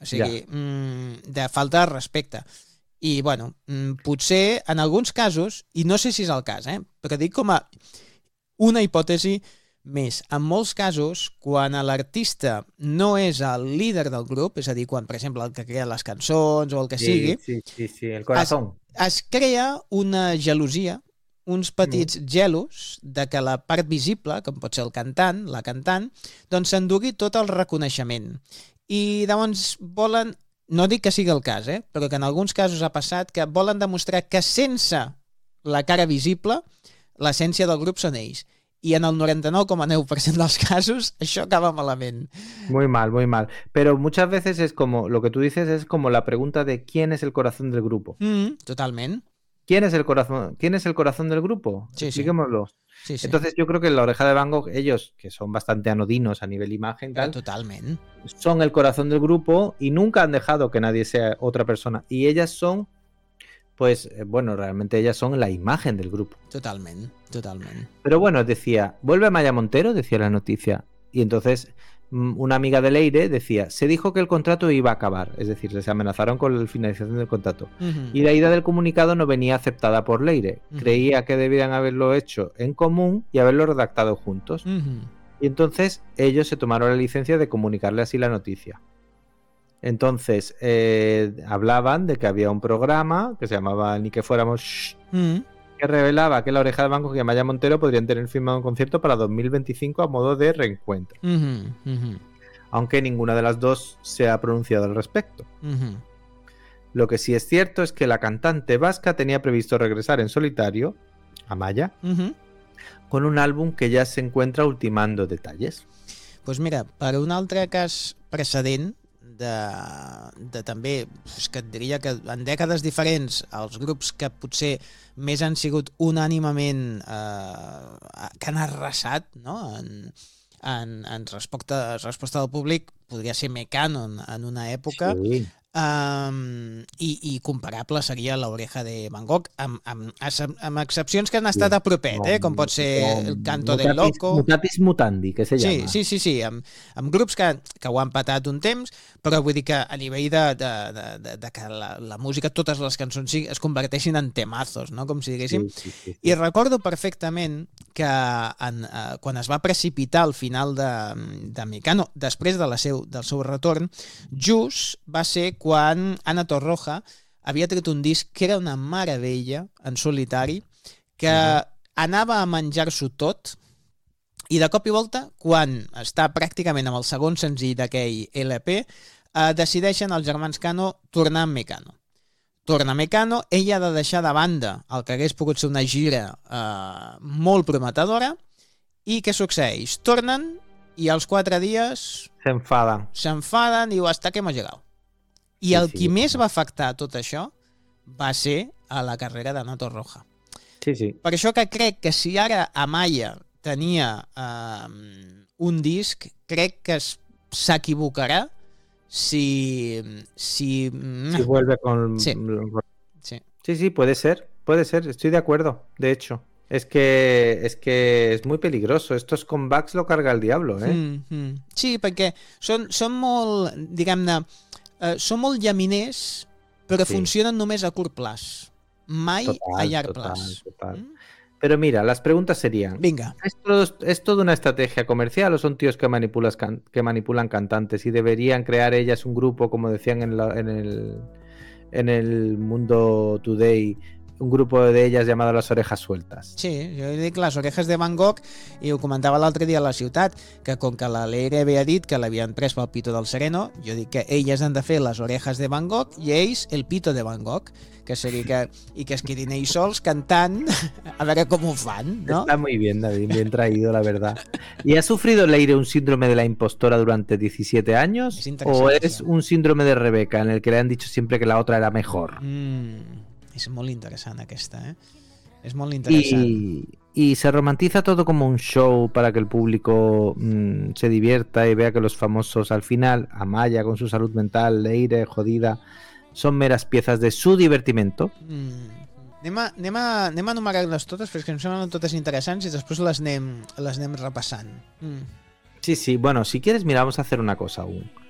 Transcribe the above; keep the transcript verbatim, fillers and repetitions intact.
O sigui, ja. mm, de falta de respecte. I, bueno, mm, potser en alguns casos, i no sé si és el cas, eh, però dic com a una hipòtesi més, en molts casos, quan l'artista no és el líder del grup, és a dir, quan, per exemple, el que crea les cançons o el que sí, sigui, sí, sí, sí, el corazón. Es, es crea una gelosia, uns petits mm. gelos de que la part visible, com pot ser el cantant, la cantant, doncs s'endugui tot el reconeixement. I llavors volen, no dic que sigui el cas, eh, però que en alguns casos ha passat que volen demostrar que sense la cara visible l'essència del grup són ells. Y en el noranta-nou coma nou per cent dels casos això acaba malament. Muy mal, muy mal. Pero muchas veces es como, lo que tú dices es como la pregunta de quién es el corazón del grupo. Mm, totalment. ¿Quién es el corazón? ¿Quién es el corazón del grupo? Sí, Expliquémoslo. Sí, sí. Entonces yo creo que La Oreja de Van Gogh, ellos, que son bastante anodinos a nivel imagen, tal, totalment. son el corazón del grupo y nunca han dejado que nadie sea otra persona. Y ellas son, pues, bueno, realmente ellas son la imagen del grupo. Totalment, totalment. Pero bueno, decía, vuelve Amaya Montero, decía la noticia. Y entonces una amiga de Leire decía, se dijo que el contrato iba a acabar, es decir, les amenazaron con la finalización del contrato. Uh-huh. Y la ida del comunicado no venía aceptada por Leire. Uh-huh. Creía que debían haberlo hecho en común y haberlo redactado juntos. Uh-huh. Y entonces ellos se tomaron la licencia de comunicarle así la noticia. Entonces eh, hablaban de que había un programa que se llamaba Ni que fuéramos Shh, uh-huh. que revelaba que La Oreja de Van Gogh y Amaya Montero podrían tener firmado un concierto para dos mil veinticinco a modo de reencuentro. Uh-huh, uh-huh. Aunque ninguna de las dos se ha pronunciado al respecto. Uh-huh. Lo que sí es cierto es que la cantante vasca tenía previsto regresar en solitario, Amaya, uh-huh. con un álbum que ya se encuentra ultimando detalles. Pues mira, per un altre cas precedent de, de també, és que et diria que en dècades diferents els grups que potser més han sigut unànimament eh, que han arrasat, no? en, en, en resposta, resposta del públic podria ser Mecano en, en una època, sí. Um, i, i comparable seria La Oreja de Van Gogh, amb, amb, amb excepcions que han estat a propet, eh? Com pot ser El Canto del Loco. Mutatis Mutandi, que se llama. Sí, sí, sí, sí amb, amb grups que, que ho han patat un temps, però vull dir que a nivell de, de, de, de, de que la, la música, totes les cançons es converteixin en temazos, no? Com si diguéssim. Sí, sí, sí, sí. I recordo perfectament que en, eh, quan es va precipitar al final de, de Mecano, després de la seu, del seu retorn, just va ser quan Ana Torroja havia tret un disc que era una meravella en solitari, que uh-huh. anava a menjar-s'ho tot, i de cop i volta, quan està pràcticament amb el segon senzill d'aquell L P, eh, decideixen els germans Cano tornar amb Mecano. Torna Mecano, ella ha de deixar de banda el que hagués pogut ser una gira eh, molt prometedora, i què succeeix? Tornen i als quatre dies s'enfaden. S'enfaden i diu, hasta que hemos llegado. I el sí, sí, qui més va afectar tot això va ser a la carrera d'Ana Torroja. Sí, sí. Per això que crec que si ara Amaya tenia eh, un disc, crec que s'equivocarà si... Si, si vuelve con... Sí. Sí. sí, sí, puede ser, puede ser, estoy de acuerdo, de hecho. Es que, es que es muy peligroso. Estos comebacks lo carga el diablo, eh? Mm, mm. Sí, perquè són, són molt, diguem-ne, Uh, són molt llaminers, però sí. funcionen només a curt plaç, mai total, a llarg total, plaç. Total. ¿Mm? Pero mira, las preguntas serían: Venga. ¿Es todo, ¿Es todo una estrategia comercial o son tíos que, manipulas, can, que manipulan cantantes y deberían crear ellas un grupo, como decían en, la, en, el, en el Mundo Today, un grupo de ellas llamado Las Orejas Sueltas? Sí, jo dic Les Orejas de Van Gogh, i ho comentava l'altre dia a la ciutat, que com que la Leire havia dit que l'havien pres pel pito del Sereno, jo dic que elles han de fer Les Orejas de Van Gogh i ells el pito de Van Gogh, que seria que, i que es quedin ells sols cantant, a veure com ho fan, ¿no? Está muy bien, David, bien traído, la verdad. ¿Y ha sufrido Leire un síndrome de la impostora durante diecisiete años? Es ¿O es un síndrome de Rebeca, en el que le han dicho siempre que la otra era mejor? Mm. És molt interessant aquesta, eh? És molt interessant. Y, y se romantiza todo como un show para que el público mmm, se divierta y vea que los famosos al final, Amaya con su salud mental, Leire jodida, son meras piezas de su divertimento. Mm. Anem, a, anem, a, anem a enumerar-les totes, perquè em semblen totes interessants i després les anem, les anem repassant. Mm. Sí, sí, bueno, si quieres, mira, vamos a hacer una cosa aún.